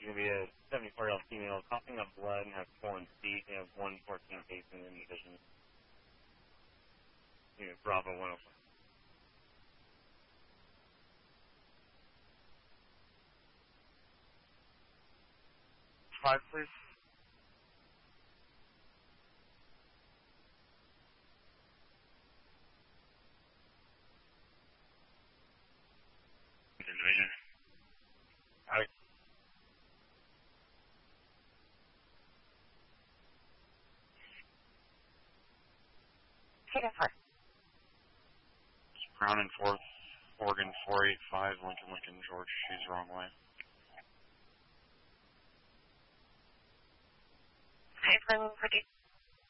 You're going to be a 74-year-old female coughing up blood and has swollen feet. You have 114 case in division. Bravo 104. 5, please. Division. All right. Take it first. Brown and 4th, Oregon 485, Lincoln, George. She's wrong way. Hi, Glenn,